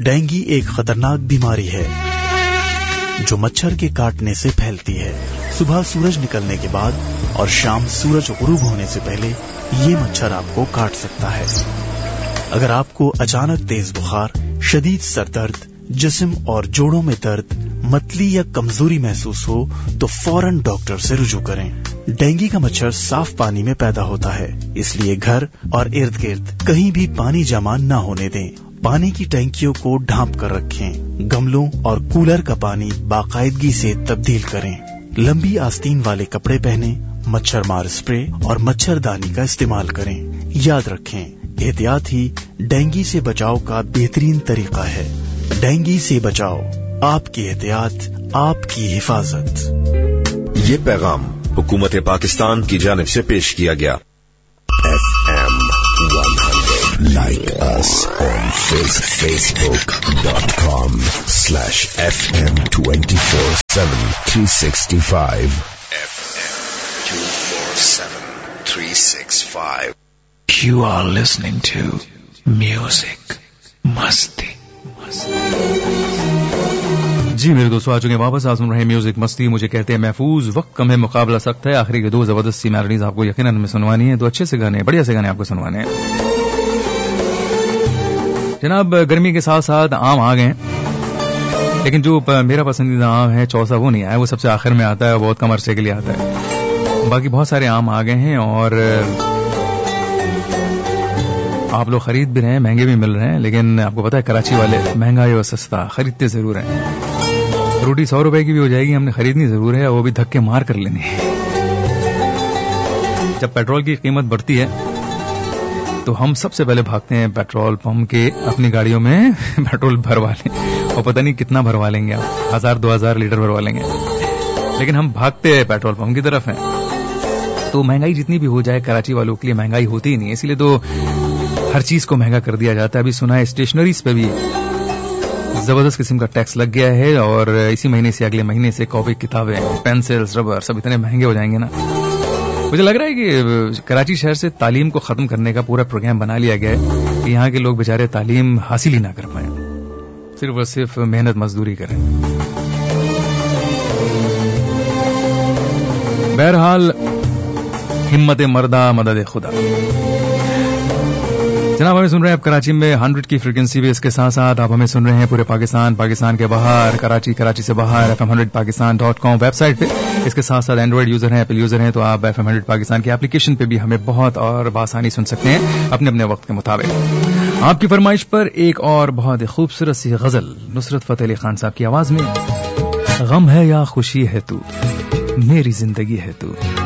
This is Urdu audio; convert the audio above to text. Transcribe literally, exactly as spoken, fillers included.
ڈینگی ایک خطرناک بیماری ہے جو مچھر کے کاٹنے سے پھیلتی ہے. صبح سورج نکلنے کے بعد اور شام سورج غروب ہونے سے پہلے یہ مچھر آپ کو کاٹ سکتا ہے. اگر آپ کو اچانک تیز بخار، شدید سر درد، جسم اور جوڑوں میں درد، متلی یا کمزوری محسوس ہو تو فوراً ڈاکٹر سے رجوع کریں. ڈینگی کا مچھر صاف پانی میں پیدا ہوتا ہے، اس لیے گھر اور ارد گرد کہیں بھی پانی جمع نہ ہونے دیں. پانی کی ٹینکیوں کو ڈھانپ کر رکھیں. گملوں اور کولر کا پانی باقاعدگی سے تبدیل کریں. لمبی آستین والے کپڑے پہنیں. مچھر مار اسپرے اور مچھر دانی کا استعمال کریں. یاد رکھیں، احتیاط ہی ڈینگی سے بچاؤ کا بہترین طریقہ ہے. ڈینگی سے بچاؤ، آپ کی احتیاط، آپ کی حفاظت. یہ پیغام حکومت پاکستان کی جانب سے پیش کیا گیا. F M one hundred like us on facebook dot com slash fm twenty-four seven three sixty-five F M two four seven three sixty-five. You are listening to Music Masti. جی میرے دوستوں، آ چکے ہیں واپس. آپ سن رہے ہیں میوزک مستی. مجھے کہتے ہیں محفوظ. وقت کم ہے، مقابلہ سخت ہے. آخری کے دو زبردست سی میلوڈیز آپ کو یقیناً ہمیں سنوانی ہے. دو اچھے سے گانے، بڑھیا سے گانے آپ کو سنوانے ہیں. جناب، گرمی کے ساتھ ساتھ آم آ گئے ہیں، لیکن جو میرا پسندیدہ آم ہے چوسا، وہ نہیں آیا. وہ سب سے آخر میں آتا ہے، بہت کم عرصے کے لیے آتا ہے. باقی بہت سارے آم آ گئے ہیں اور آپ لوگ خرید بھی رہے ہیں، مہنگے بھی مل رہے ہیں. لیکن آپ کو پتا ہے کراچی والے مہنگائی اور سستا خریدتے ضرور ہیں. روٹی سو روپے کی بھی ہو جائے گی، ہم نے خریدنی ضرور ہے، وہ بھی دھکے مار کر لینی ہے. جب پیٹرول کی قیمت بڑھتی ہے تو ہم سب سے پہلے بھاگتے ہیں پیٹرول پمپ کے، اپنی گاڑیوں میں پیٹرول بھروا لیں. اور پتہ نہیں کتنا بھروا لیں گے آپ، ہزار دو ہزار لیٹر بھروا لیں گے. لیکن ہم بھاگتے پیٹرول پمپ کی طرف ہیں. تو مہنگائی جتنی بھی ہو جائے، کراچی والوں کے لیے مہنگائی ہوتی ہی نہیں، اسی لیے تو ہر چیز کو مہنگا کر دیا جاتا ہے. ابھی سنا ہے اسٹیشنریز پہ بھی زبردست قسم کا ٹیکس لگ گیا ہے، اور اسی مہینے سے اگلے مہینے سے کاپی، کتابیں، پینسلز، ربر سب اتنے مہنگے ہو جائیں گے نا. مجھے لگ رہا ہے کہ کراچی شہر سے تعلیم کو ختم کرنے کا پورا پروگرام بنا لیا گیا ہے کہ یہاں کے لوگ بیچارے تعلیم حاصل ہی نہ کر پائیں، صرف اور صرف محنت مزدوری کریں. بہرحال ہمت مردہ مدد خدا. جناب، ہمیں سن رہے ہیں آپ کراچی میں ہنڈریڈ کی فریکوینسی پہ. اس کے ساتھ ساتھ آپ ہمیں سن رہے ہیں پورے پاکستان، پاکستان کے باہر، کراچی، کراچی سے باہر F M hundred Pakistan dot com web site پہ. اس کے ساتھ ساتھ اینڈرائڈ یوزر ہیں، ایپل یوزر ہیں، تو آپ ایف ایم ہنڈریڈ پاکستان کی اپلیکیشن پہ بھی ہمیں بہت اور بآسانی سن سکتے ہیں اپنے اپنے وقت کے مطابق. آپ کی فرمائش پر ایک اور بہت خوبصورت سی غزل نصرت فتح علی خان صاحب کی آواز میں. غم ہے یا خوشی ہے تو، میری زندگی ہے تو.